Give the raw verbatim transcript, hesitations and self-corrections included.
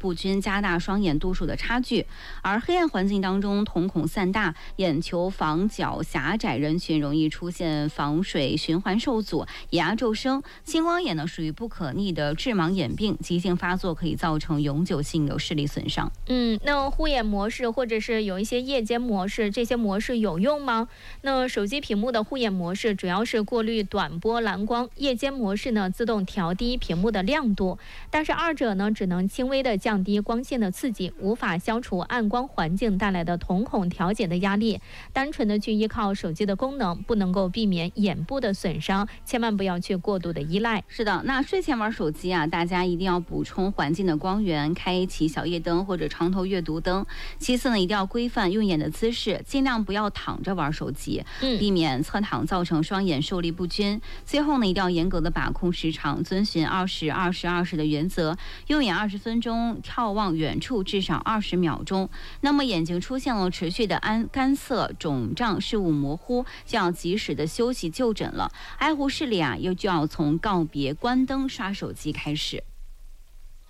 不均，加大双眼度数的差距。而黑暗环境当中，瞳孔散大，眼球房角狭窄人群容易出现房水循环受阻、眼压骤升。青光眼呢，属于不可逆的致盲眼病，急性发作可以造成永久性的视力损伤。 嗯，那护眼模式或者是有一些夜间模式，这些模式有用吗？那手机屏幕的护眼模式主要是过滤短波蓝光，夜间模式呢自动调低屏幕的亮度，但是二者呢只能轻微的降低光线的刺激，无法消除暗光环境带来的瞳孔调节的压力。单纯的去依靠手机的功能，不能够避免眼部的损伤，千万不要去过度的依赖。 是的，那睡前玩手机啊，大家一定要补充环境的光源，开启小夜灯或者床头阅读灯。其次呢，一定要规范用眼的姿势，尽量不要躺着玩手机， 嗯， 避免侧躺造成双眼受力不均。最后呢，一定要严格的把控时长，遵循二十二十二十的原则，用眼二十分钟，眺望远处至少二十秒钟。那么眼睛出现了持续的干干涩、肿胀、视物模糊，就要及时的休息就诊了。爱护视力啊，又就要从告别关灯刷手机开始。